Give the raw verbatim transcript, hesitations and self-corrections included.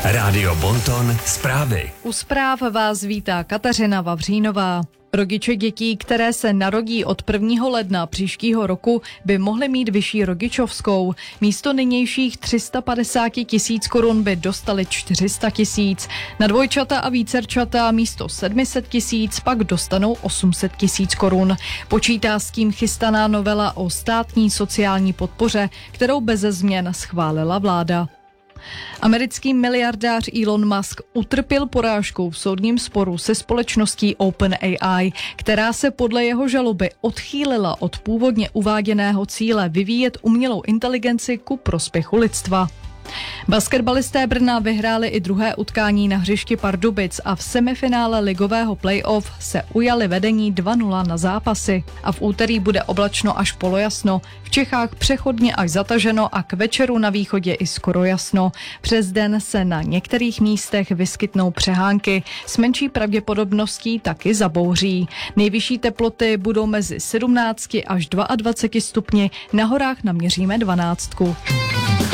Rádio Bonton zprávy. U zpráv vás vítá Kateřina Vavřínová. Rodiče dětí, které se narodí od prvního ledna příštího roku, by mohly mít vyšší rodičovskou. Místo nynějších tři sta padesát tisíc korun by dostali čtyři sta tisíc. Na dvojčata a vícerčata místo sedm set tisíc pak dostanou osm set tisíc korun. Počítá s tím chystaná novela o státní sociální podpoře, kterou beze změn schválila vláda. Americký miliardář Elon Musk utrpěl porážku v soudním sporu se společností OpenAI, která se podle jeho žaloby odchýlila od původně uváděného cíle vyvíjet umělou inteligenci ku prospěchu lidstva. Basketbalisté Brna vyhráli i druhé utkání na hřišti Pardubic a v semifinále ligového playoff se ujali vedení dva nula na zápasy. A v úterý bude oblačno až polojasno, v Čechách přechodně až zataženo a k večeru na východě i skoro jasno. Přes den se na některých místech vyskytnou přehánky, s menší pravděpodobností taky zabouří. Nejvyšší teploty budou mezi sedmnácti až dvaceti dvěma stupni, na horách naměříme dvanáctku.